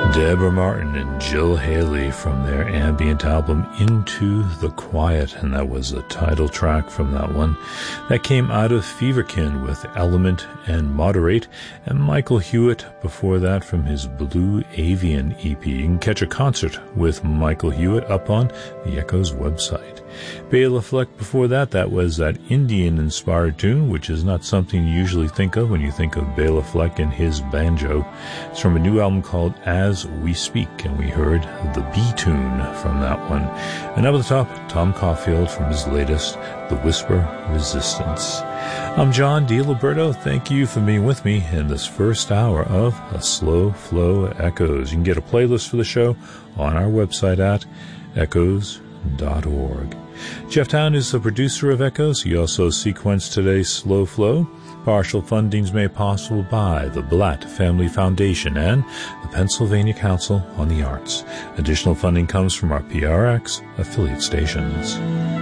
Deborah Martin and Jill Haley from their ambient album Into the Quiet, and that was the title track from that one. That came out of Feverkin with Element and Moderate, and Michael Hewitt before that from his Blue Avian EP. You can catch a concert with Michael Hewitt up on the Echoes website. Bela Fleck before that, that was that Indian-inspired tune, which is not something you usually think of when you think of Bela Fleck and his banjo. It's from a new album called As We Speak, and we heard the B-tune from that one. And up at the top, Tom Caulfield from his latest, The Whisper Resistance. I'm John DiLiberto. Thank you for being with me in this first hour of A Slow Flow Echoes. You can get a playlist for the show on our website at echoes.org. Jeff Town is the producer of Echoes. He also sequenced today's Slow Flow. Partial fundings made possible by the Blatt Family Foundation and the Pennsylvania Council on the Arts. Additional funding comes from our PRX affiliate stations.